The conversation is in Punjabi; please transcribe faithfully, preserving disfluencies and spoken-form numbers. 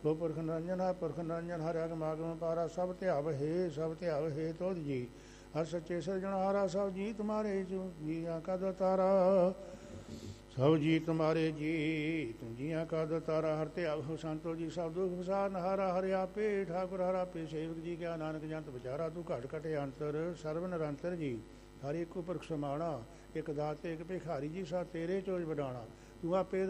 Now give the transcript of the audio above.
ਲੋ ਪੁਰਖ ਨਿਰੰਜਨ ਹੈ ਪੁਰਖ ਨਿਰੰਜਨ ਹਰਿ ਅਗਮ ਆਗਮ ਪਾਰਾ ਸਭ ਧਿਆਵ ਹੈ ਸਭ ਧਿਆਵ ਹੈ ਤੁਧ ਜੀ ਹਰ ਸੱਚੇ ਸਿਰਜਣਹਾਰਾ ਸਭ ਜੀ ਤੁਮਾਰੇ ਜੋ ਜੀਆਂ ਕਾ ਦਾਤਾਰਾ ਸਭ ਜੀ ਤੁਮਾਰੇ ਜੀ ਤੁਮ ਜੀਆਂ ਕਾ ਦਾਤਾਰਾ ਹਰ ਧਿਆਵ ਹੋ ਸੰਤੋ ਜੀ ਸਭ ਦੁਖ ਵਿਸਾਰ ਨਹਾਰਾ ਹਰਿ ਆਪੇ ਠਾਕੁਰ ਹਰ ਆਪੇ ਸੇਵਕ ਜੀ ਕਿਆ ਨਾਨਕ ਜੰਤ ਵਿਚਾਰਾ ਤੂੰ ਘਟ ਘਟੇ ਅੰਤਰ ਸਰਵ ਨਿਰੰਤਰ ਜੀ ਹਰ ਇੱਕੋ ਪੁਰਖ ਸਮਾਣਾ ਇੱਕ ਦਾਤੇ ਇੱਕ ਭਿਖਾਰੀ ਜੀ ਸਾ ਤੇਰੇ ਚੋਜ ਵਡਾਣਾ ਤੂੰ ਆਪੇ